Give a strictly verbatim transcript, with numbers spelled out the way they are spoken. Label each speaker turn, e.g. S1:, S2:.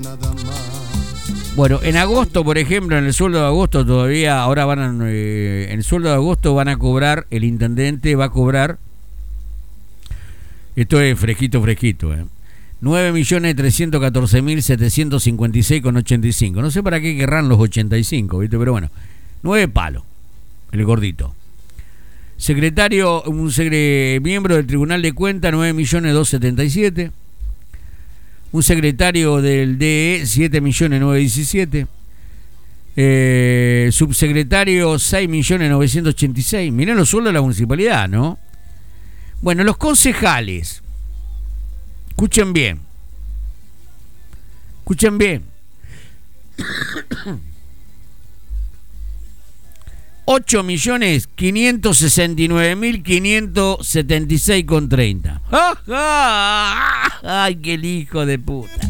S1: Bueno, en agosto, por ejemplo, en el sueldo de agosto todavía, ahora van a, eh, en el sueldo de agosto van a cobrar, el intendente va a cobrar, esto es fresquito, fresquito, eh, nueve millones trescientos catorce mil setecientos cincuenta y seis con ochenta y cinco. No sé para qué querrán los ochenta y cinco, ¿viste? Pero bueno, nueve palos, el gordito. Secretario, un segre, miembro del Tribunal de Cuentas, nueve millones doscientos setenta y siete. Un secretario del D E, siete millones novecientos diecisiete. Eh, subsecretario, seis millones novecientos ochenta y seis. Miren los sueldos de la municipalidad, ¿no? Bueno, los concejales. Escuchen bien. Escuchen bien. ocho millones quinientos sesenta y nueve mil quinientos setenta y seis con treinta. ¡Ay, qué hijo de puta!